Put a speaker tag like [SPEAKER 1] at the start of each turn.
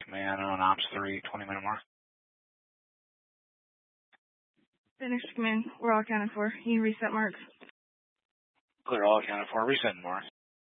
[SPEAKER 1] command on Ops 3, 20-minute mark.
[SPEAKER 2] Finish command. We're all accounted for. You reset marks.
[SPEAKER 1] Clear all accounted for. Reset mark.